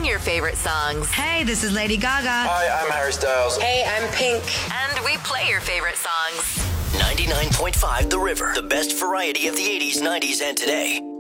sing your favorite songs. Hey, this is Lady Gaga. Hi, I'm Harry Styles. Hey, I'm Pink. And we play your favorite songs. 99.5 The River. The best variety of the 80s, 90s, and today.